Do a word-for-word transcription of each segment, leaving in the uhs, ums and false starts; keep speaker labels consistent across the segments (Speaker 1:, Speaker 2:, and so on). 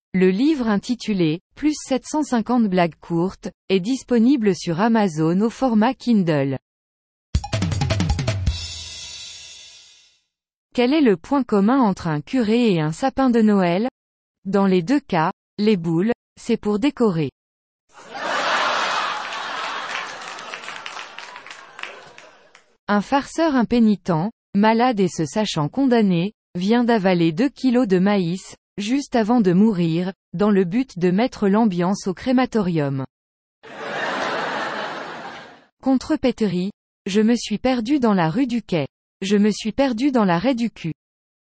Speaker 1: Le livre intitulé « Plus sept cent cinquante blagues courtes » est disponible sur Amazon au format Kindle. Quel est le point commun entre un curé et un sapin de Noël? Dans les deux cas, les boules, c'est pour décorer. Un farceur impénitent, malade et se sachant condamné, vient d'avaler deux kilos de maïs, juste avant de mourir, dans le but de mettre l'ambiance au crématorium. Contrepéterie. Je me suis perdu dans la rue du Quai. Je me suis perdu dans l'arrêt du cul.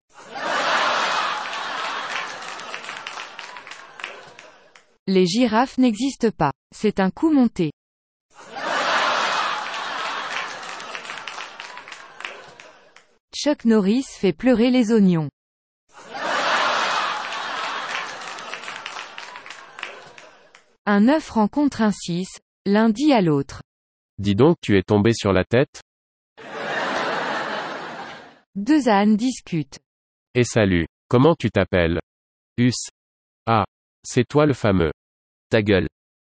Speaker 1: Les girafes n'existent pas. C'est un coup monté. Chuck Norris fait pleurer les oignons. Un œuf rencontre un six, l'un dit à l'autre.
Speaker 2: Dis donc, tu es tombé sur la tête?
Speaker 1: Deux ânes discutent.
Speaker 2: Et salut. Comment tu t'appelles? Us. Ah. C'est toi le fameux. Ta gueule.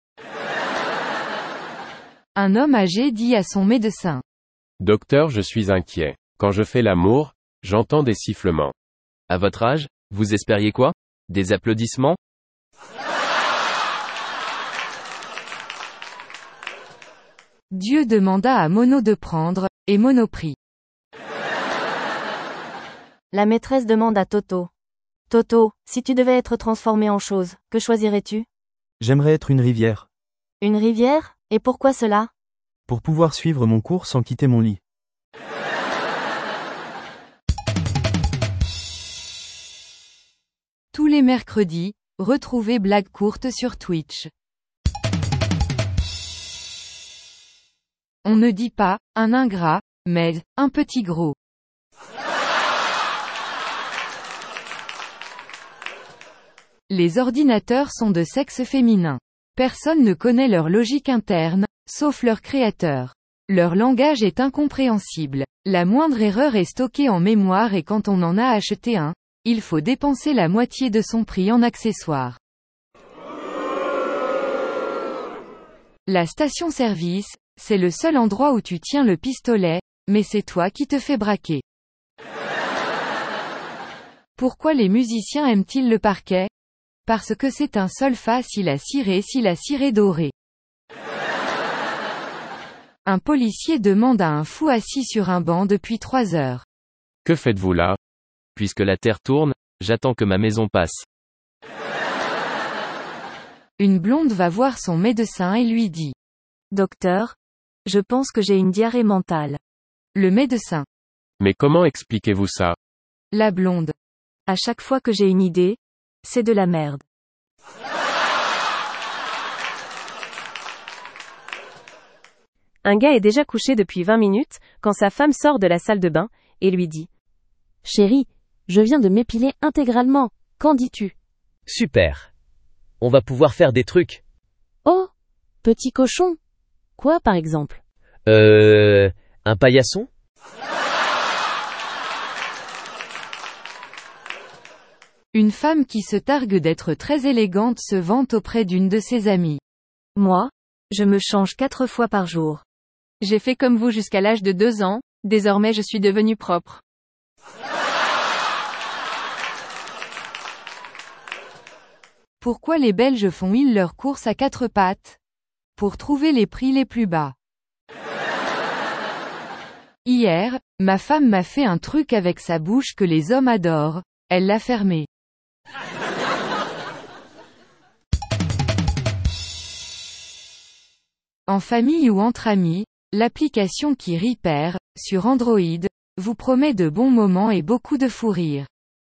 Speaker 1: Un homme âgé dit à son médecin.
Speaker 2: Docteur, je suis inquiet. Quand je fais l'amour, j'entends des sifflements.
Speaker 3: À votre âge, vous espériez quoi? Des applaudissements?
Speaker 1: Dieu demanda à Mono de prendre, et Mono prit.
Speaker 4: La maîtresse demande à Toto. Toto, si tu devais être transformé en chose, que choisirais-tu?
Speaker 5: J'aimerais être une rivière.
Speaker 4: Une rivière? Et pourquoi cela?
Speaker 5: Pour pouvoir suivre mon cours sans quitter mon lit.
Speaker 1: Tous les mercredis, retrouvez Blagues courtes sur Twitch. On ne dit pas, un ingrat, mais, un petit gros. Les ordinateurs sont de sexe féminin. Personne ne connaît leur logique interne, sauf leur créateur. Leur langage est incompréhensible. La moindre erreur est stockée en mémoire et quand on en a acheté un, il faut dépenser la moitié de son prix en accessoires. La station-service, c'est le seul endroit où tu tiens le pistolet, mais c'est toi qui te fais braquer. Pourquoi les musiciens aiment-ils le parquet? Parce que c'est un solfa si la ciré si la ciré dorée. Un policier demande à un fou assis sur un banc depuis trois heures.
Speaker 2: Que faites-vous là?
Speaker 3: Puisque la terre tourne, j'attends que ma maison passe.
Speaker 1: Une blonde va voir son médecin et lui dit.
Speaker 4: Docteur, je pense que j'ai une diarrhée mentale.
Speaker 1: Le médecin.
Speaker 2: Mais comment expliquez-vous ça?
Speaker 1: La blonde.
Speaker 4: À chaque fois que j'ai une idée, c'est de la merde.
Speaker 6: Un gars est déjà couché depuis vingt minutes, quand sa femme sort de la salle de bain, et lui dit.
Speaker 7: Chérie, je viens de m'épiler intégralement, qu'en dis-tu?
Speaker 3: Super. On va pouvoir faire des trucs.
Speaker 7: Oh, petit cochon. Quoi par exemple?
Speaker 3: Euh... Un paillasson?
Speaker 1: Une femme qui se targue d'être très élégante se vante auprès d'une de ses amies.
Speaker 4: Moi, je me change quatre fois par jour.
Speaker 6: J'ai fait comme vous jusqu'à l'âge de deux ans, désormais je suis devenue propre.
Speaker 1: Pourquoi les Belges font-ils leurs courses à quatre pattes? Pour trouver les prix les plus bas. Hier, ma femme m'a fait un truc avec sa bouche que les hommes adorent, elle l'a fermé. En famille ou entre amis, l'application qui rit perd, sur Android, vous promet de bons moments et beaucoup de fou rire.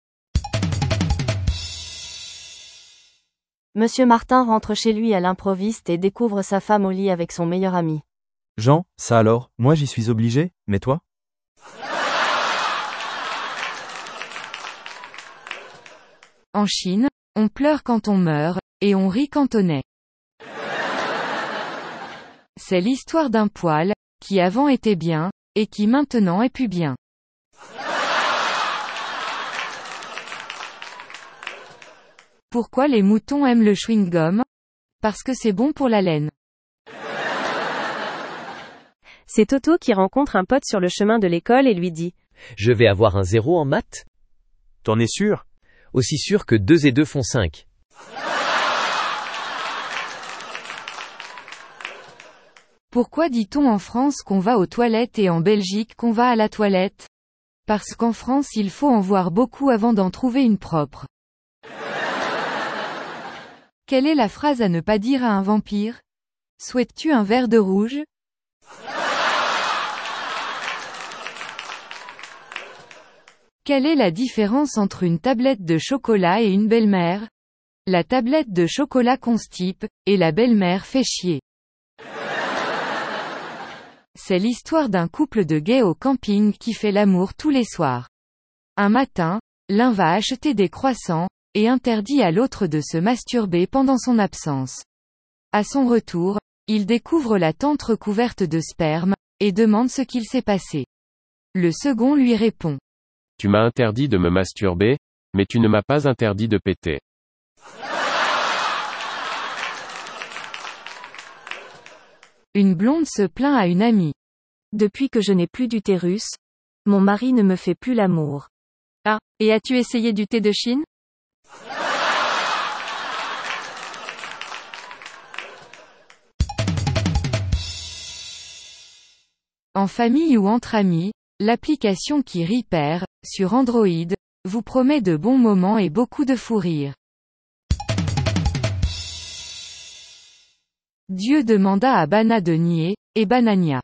Speaker 4: Monsieur Martin rentre chez lui à l'improviste et découvre sa femme au lit avec son meilleur ami.
Speaker 5: Jean, ça alors, moi j'y suis obligé, mais toi?
Speaker 1: En Chine, on pleure quand on meurt, et on rit quand on est. C'est l'histoire d'un poil, qui avant était bien, et qui maintenant est plus bien. Pourquoi les moutons aiment le chewing-gum? Parce que c'est bon pour la laine.
Speaker 6: C'est Toto qui rencontre un pote sur le chemin de l'école et lui dit «
Speaker 3: Je vais avoir un zéro en maths?
Speaker 5: T'en es sûr?
Speaker 3: Aussi sûr que deux et deux font cinq.
Speaker 1: Pourquoi dit-on en France qu'on va aux toilettes et en Belgique qu'on va à la toilette? Parce qu'en France il faut en voir beaucoup avant d'en trouver une propre. Quelle est la phrase à ne pas dire à un vampire? Souhaites-tu un verre de rouge? Quelle est la différence entre une tablette de chocolat et une belle-mère? La tablette de chocolat constipe, et la belle-mère fait chier. C'est l'histoire d'un couple de gays au camping qui fait l'amour tous les soirs. Un matin, l'un va acheter des croissants, et interdit à l'autre de se masturber pendant son absence. À son retour, il découvre la tente recouverte de sperme, et demande ce qu'il s'est passé. Le second lui répond.
Speaker 2: Tu m'as interdit de me masturber, mais tu ne m'as pas interdit de péter.
Speaker 1: Une blonde se plaint à une amie.
Speaker 4: Depuis que je n'ai plus d'utérus, mon mari ne me fait plus l'amour.
Speaker 1: Ah, et as-tu essayé du thé de Chine? En famille ou entre amis, l'application qui Repair, sur Android, vous promet de bons moments et beaucoup de fou rire. Dieu demanda à Bana de nier, et Banania.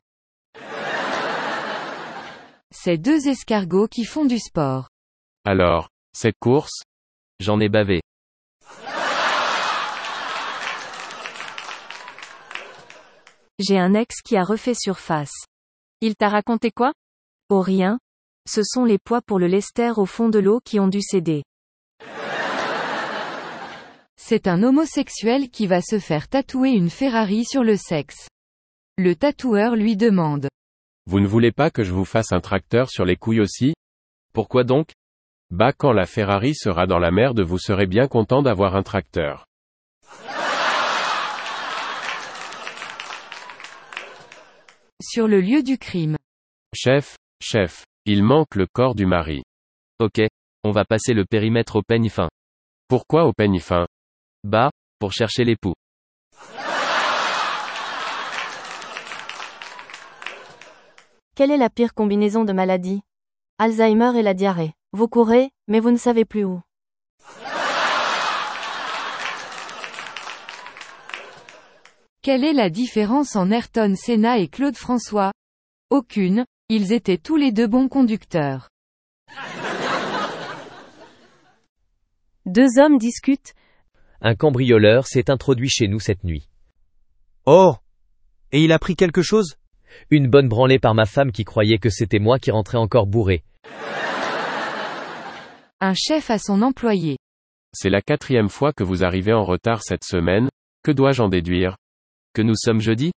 Speaker 1: C'est deux escargots qui font du sport.
Speaker 2: Alors, cette course?
Speaker 3: J'en ai bavé.
Speaker 4: J'ai un ex qui a refait surface.
Speaker 1: Il t'a raconté quoi?
Speaker 4: Oh rien. Ce sont les poids pour le lester au fond de l'eau qui ont dû céder.
Speaker 1: C'est un homosexuel qui va se faire tatouer une Ferrari sur le sexe. Le tatoueur lui demande.
Speaker 2: Vous ne voulez pas que je vous fasse un tracteur sur les couilles aussi?
Speaker 3: Pourquoi donc?
Speaker 2: Bah quand la Ferrari sera dans la merde vous serez bien content d'avoir un tracteur.
Speaker 1: Sur le lieu du crime.
Speaker 2: Chef, chef, il manque le corps du mari.
Speaker 3: Ok, on va passer le périmètre au peigne fin.
Speaker 2: Pourquoi au peigne fin?
Speaker 3: Bah, pour chercher l'époux.
Speaker 4: Quelle est la pire combinaison de maladies? Alzheimer et la diarrhée. Vous courez, mais vous ne savez plus où.
Speaker 1: Quelle est la différence en Ayrton Senna et Claude François? Aucune, ils étaient tous les deux bons conducteurs.
Speaker 6: Deux hommes discutent.
Speaker 3: Un cambrioleur s'est introduit chez nous cette nuit.
Speaker 5: Oh! Et il a pris quelque chose?
Speaker 3: Une bonne branlée par ma femme qui croyait que c'était moi qui rentrais encore bourré.
Speaker 1: Un chef à son employé.
Speaker 2: C'est la quatrième fois que vous arrivez en retard cette semaine, que dois-je en déduire?
Speaker 3: Que nous sommes jeudi?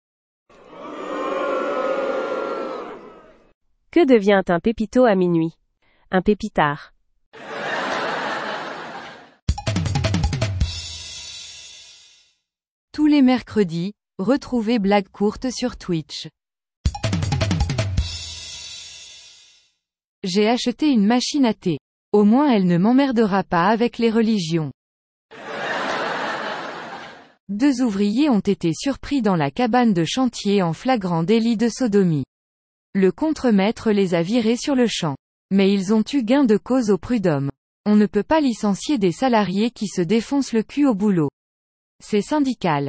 Speaker 6: Que devient un pépito à minuit? Un pépitard.
Speaker 1: Tous les mercredis, retrouvez Blague courte sur Twitch. J'ai acheté une machine à thé. Au moins elle ne m'emmerdera pas avec les religions. Deux ouvriers ont été surpris dans la cabane de chantier en flagrant délit de sodomie. Le contremaître les a virés sur le champ. Mais ils ont eu gain de cause au prud'homme. On ne peut pas licencier des salariés qui se défoncent le cul au boulot. C'est syndical.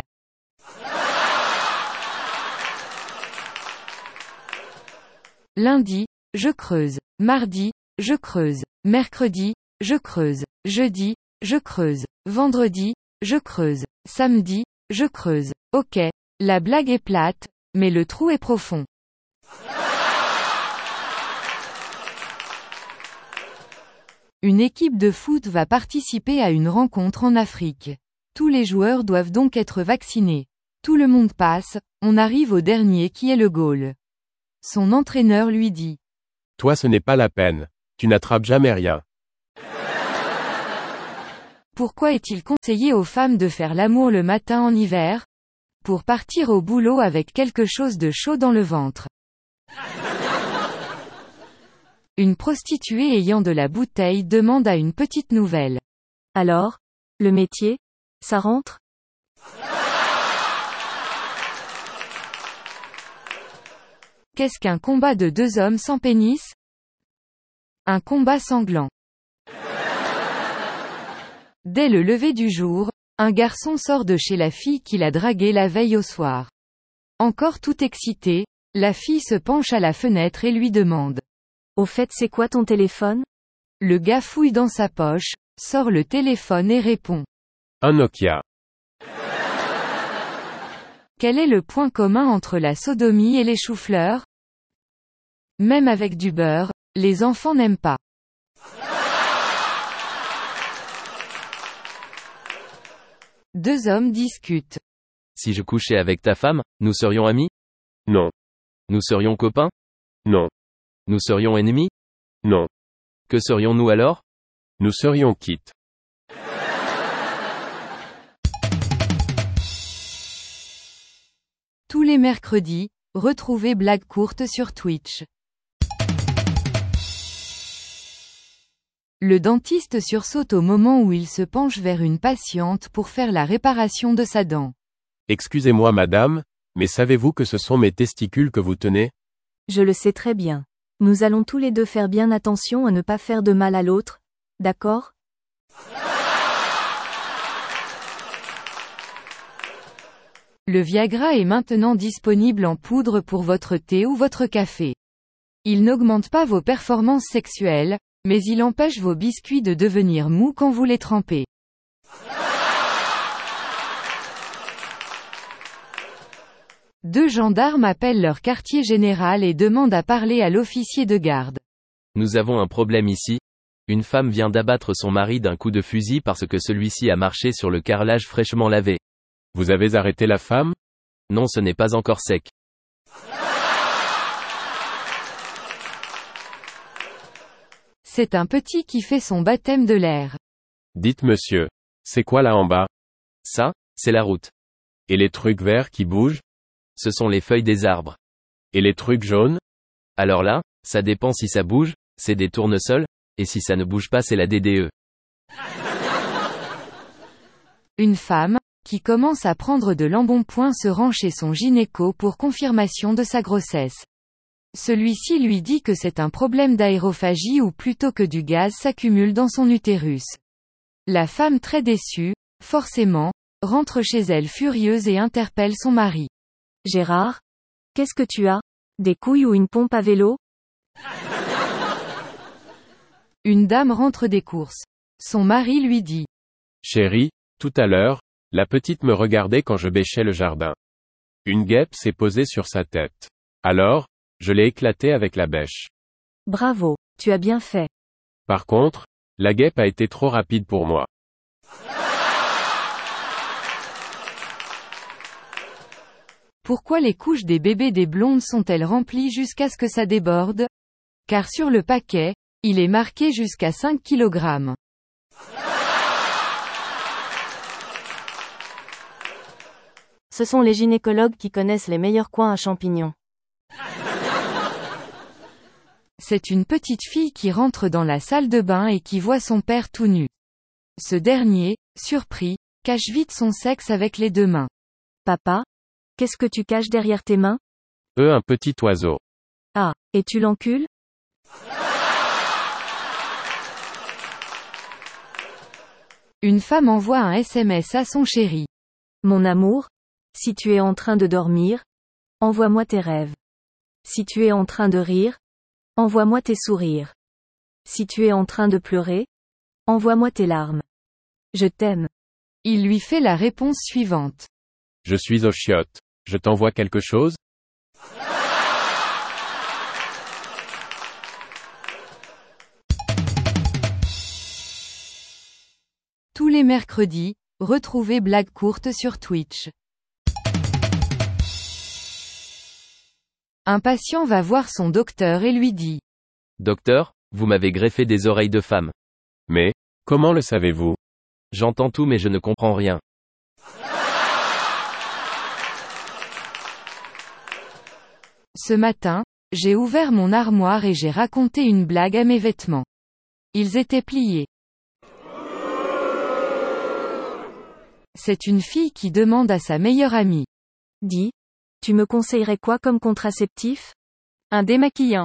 Speaker 1: Lundi, je creuse. Mardi, je creuse. Mercredi, je creuse. Jeudi, je creuse. Vendredi, je creuse. Samedi, je creuse. Ok, la blague est plate, mais le trou est profond. Une équipe de foot va participer à une rencontre en Afrique. Tous les joueurs doivent donc être vaccinés. Tout le monde passe, on arrive au dernier qui est le goal. Son entraîneur lui dit.
Speaker 2: Toi ce n'est pas la peine. Tu n'attrapes jamais rien.
Speaker 1: Pourquoi est-il conseillé aux femmes de faire l'amour le matin en hiver? Pour partir au boulot avec quelque chose de chaud dans le ventre. Une prostituée ayant de la bouteille demande à une petite nouvelle.
Speaker 4: Alors, le métier, ça rentre?
Speaker 1: Qu'est-ce qu'un combat de deux hommes sans pénis? Un combat sanglant. Dès le lever du jour, un garçon sort de chez la fille qu'il a draguée la veille au soir. Encore tout excité, la fille se penche à la fenêtre et lui demande.
Speaker 4: Au fait, c'est quoi ton téléphone?
Speaker 1: Le gars fouille dans sa poche, sort le téléphone et répond.
Speaker 2: Un Nokia.
Speaker 1: Quel est le point commun entre la sodomie et les choux-fleurs? Même avec du beurre, les enfants n'aiment pas. Deux hommes discutent.
Speaker 3: Si je couchais avec ta femme, nous serions amis?
Speaker 2: Non.
Speaker 3: Nous serions copains?
Speaker 2: Non.
Speaker 3: Nous serions ennemis?
Speaker 2: Non.
Speaker 3: Que serions-nous alors?
Speaker 2: Nous serions quittes.
Speaker 1: Tous les mercredis, retrouvez Blague courte sur Twitch. Le dentiste sursaute au moment où il se penche vers une patiente pour faire la réparation de sa dent.
Speaker 2: Excusez-moi madame, mais savez-vous que ce sont mes testicules que vous tenez?
Speaker 4: Je le sais très bien. Nous allons tous les deux faire bien attention à ne pas faire de mal à l'autre, d'accord?
Speaker 1: Le Viagra est maintenant disponible en poudre pour votre thé ou votre café. Il n'augmente pas vos performances sexuelles, mais il empêche vos biscuits de devenir mous quand vous les trempez. Deux gendarmes appellent leur quartier général et demandent à parler à l'officier de garde.
Speaker 3: Nous avons un problème ici. Une femme vient d'abattre son mari d'un coup de fusil parce que celui-ci a marché sur le carrelage fraîchement lavé.
Speaker 2: Vous avez arrêté la femme?
Speaker 3: Non, ce n'est pas encore sec.
Speaker 1: C'est un petit qui fait son baptême de l'air.
Speaker 2: Dites monsieur. C'est quoi là en bas?
Speaker 3: Ça, c'est la route.
Speaker 2: Et les trucs verts qui bougent?
Speaker 3: Ce sont les feuilles des arbres.
Speaker 2: Et les trucs jaunes?
Speaker 3: Alors là, ça dépend si ça bouge, c'est des tournesols, et si ça ne bouge pas c'est la D D E.
Speaker 1: Une femme, qui commence à prendre de l'embonpoint se rend chez son gynéco pour confirmation de sa grossesse. Celui-ci lui dit que c'est un problème d'aérophagie ou plutôt que du gaz s'accumule dans son utérus. La femme très déçue, forcément, rentre chez elle furieuse et interpelle son mari.
Speaker 4: Gérard? Qu'est-ce que tu as? Des couilles ou une pompe à vélo?
Speaker 1: Une dame rentre des courses. Son mari lui dit.
Speaker 2: Chérie, tout à l'heure, la petite me regardait quand je bêchais le jardin. Une guêpe s'est posée sur sa tête. Alors, je l'ai éclatée avec la bêche.
Speaker 4: Bravo, tu as bien fait.
Speaker 2: Par contre, la guêpe a été trop rapide pour moi.
Speaker 1: Pourquoi les couches des bébés des blondes sont-elles remplies jusqu'à ce que ça déborde? Car sur le paquet, il est marqué jusqu'à cinq kilogrammes.
Speaker 4: Ce sont les gynécologues qui connaissent les meilleurs coins à champignons.
Speaker 1: C'est une petite fille qui rentre dans la salle de bain et qui voit son père tout nu. Ce dernier, surpris, cache vite son sexe avec les deux mains.
Speaker 4: Papa? Qu'est-ce que tu caches derrière tes mains?
Speaker 2: Euh, un petit oiseau.
Speaker 4: Ah, et tu l'encules?
Speaker 1: Une femme envoie un S M S à son chéri.
Speaker 4: Mon amour, si tu es en train de dormir, envoie-moi tes rêves. Si tu es en train de rire, envoie-moi tes sourires. Si tu es en train de pleurer, envoie-moi tes larmes. Je t'aime.
Speaker 1: Il lui fait la réponse suivante.
Speaker 2: Je suis aux chiottes. Je t'envoie quelque chose?
Speaker 1: Tous les mercredis, retrouvez Blague courte sur Twitch. Un patient va voir son docteur et lui dit.
Speaker 3: Docteur, vous m'avez greffé des oreilles de femme.
Speaker 2: Mais, comment le savez-vous?
Speaker 3: J'entends tout mais je ne comprends rien.
Speaker 1: Ce matin, j'ai ouvert mon armoire et j'ai raconté une blague à mes vêtements. Ils étaient pliés. C'est une fille qui demande à sa meilleure amie.
Speaker 4: Dis, tu me conseillerais quoi comme contraceptif?
Speaker 6: Un démaquillant.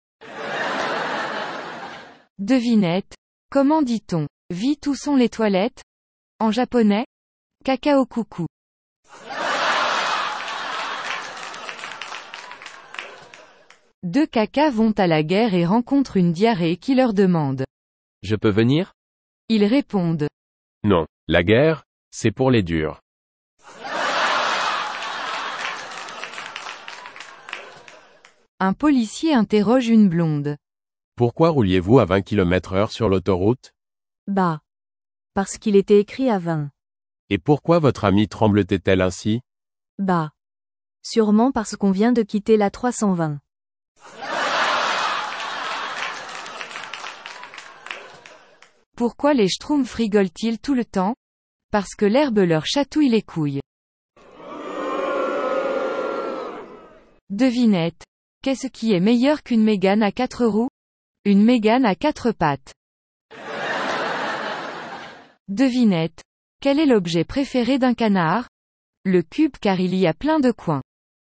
Speaker 1: Devinette. Comment dit-on vite où sont les toilettes? En japonais? Cacao coucou. Deux cacas vont à la guerre et rencontrent une diarrhée qui leur demande.
Speaker 3: Je peux venir?
Speaker 1: Ils répondent.
Speaker 2: Non, la guerre, c'est pour les durs.
Speaker 1: Un policier interroge une blonde.
Speaker 2: Pourquoi rouliez-vous à vingt kilomètres heure sur l'autoroute?
Speaker 4: Bah. Parce qu'il était écrit à vingt.
Speaker 2: Et pourquoi votre amie tremblotait-elle ainsi?
Speaker 4: Bah. Sûrement parce qu'on vient de quitter la trois cent vingt.
Speaker 1: Pourquoi les schtroumpfs rigolent-ils tout le temps? Parce que l'herbe leur chatouille les couilles. Devinette. Qu'est-ce qui est meilleur qu'une Mégane à quatre roues? Une Mégane à quatre pattes. Devinette. Quel est l'objet préféré d'un canard? Le cube car il y a plein de coins.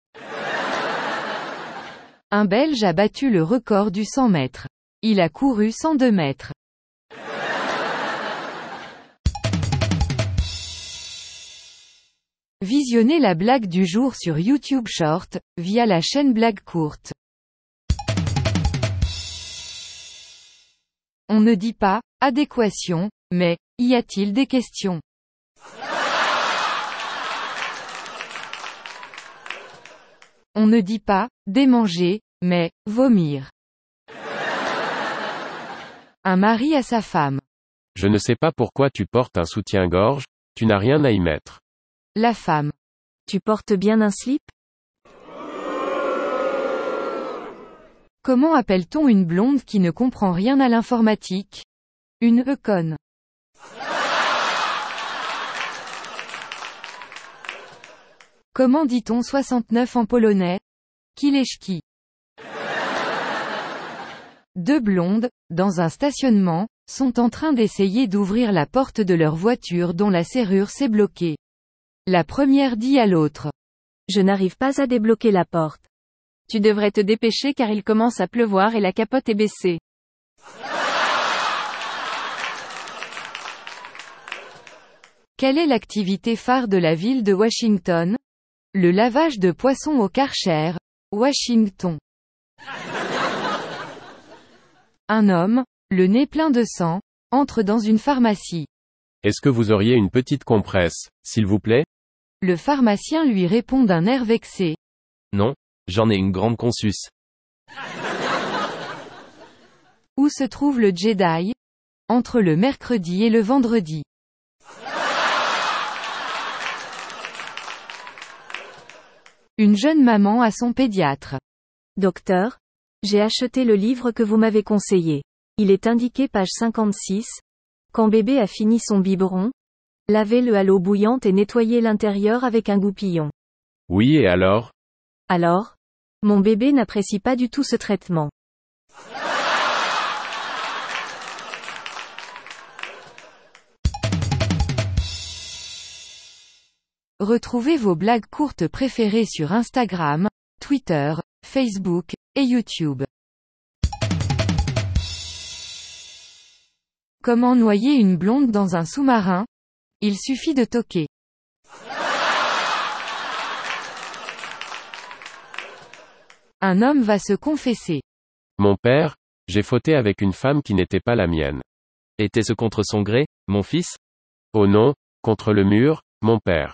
Speaker 1: Un Belge a battu le record du cent mètres. Il a couru cent deux mètres. Visionnez la blague du jour sur YouTube Short, via la chaîne Blague Courte. On ne dit pas « adéquation », mais « y a-t-il des questions ?» On ne dit pas « démanger », mais « vomir ». Un mari à sa femme.
Speaker 2: Je ne sais pas pourquoi tu portes un soutien-gorge, tu n'as rien à y mettre.
Speaker 1: La femme.
Speaker 4: Tu portes bien un slip?
Speaker 1: Comment appelle-t-on une blonde qui ne comprend rien à l'informatique? Une e-conne. Comment dit-on soixante-neuf en polonais? Kileżki. Deux blondes, dans un stationnement, sont en train d'essayer d'ouvrir la porte de leur voiture dont la serrure s'est bloquée. La première dit à l'autre.
Speaker 4: Je n'arrive pas à débloquer la porte.
Speaker 6: Tu devrais te dépêcher car il commence à pleuvoir et la capote est baissée.
Speaker 1: Quelle est l'activité phare de la ville de Washington? Le lavage de poissons au Karcher, Washington. Un homme, le nez plein de sang, entre dans une pharmacie.
Speaker 2: Est-ce que vous auriez une petite compresse, s'il vous plaît?
Speaker 1: Le pharmacien lui répond d'un air vexé.
Speaker 3: Non, j'en ai une grande consus.
Speaker 1: Où se trouve le Jedi? Entre le mercredi et le vendredi. Une jeune maman à son pédiatre.
Speaker 4: Docteur, j'ai acheté le livre que vous m'avez conseillé. Il est indiqué page cinquante-six. Quand bébé a fini son biberon, lavez-le à l'eau bouillante et nettoyez l'intérieur avec un goupillon.
Speaker 2: Oui et alors?
Speaker 4: Alors? Mon bébé n'apprécie pas du tout ce traitement.
Speaker 1: Retrouvez vos blagues courtes préférées sur Instagram, Twitter, Facebook, et YouTube. Comment noyer une blonde dans un sous-marin? Il suffit de toquer. Un homme va se confesser.
Speaker 2: Mon père, j'ai fauté avec une femme qui n'était pas la mienne.
Speaker 3: Était-ce contre son gré, mon fils?
Speaker 2: Oh non, contre le mur, mon père.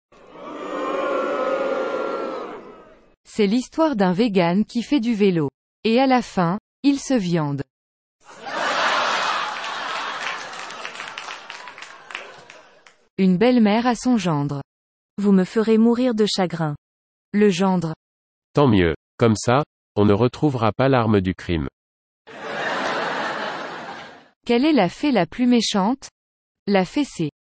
Speaker 1: C'est l'histoire d'un vegan qui fait du vélo. Et à la fin, il se viande. Une belle-mère à son gendre.
Speaker 4: Vous me ferez mourir de chagrin.
Speaker 1: Le gendre.
Speaker 2: Tant mieux. Comme ça, on ne retrouvera pas l'arme du crime.
Speaker 1: Quelle est la fée la plus méchante? La fessée.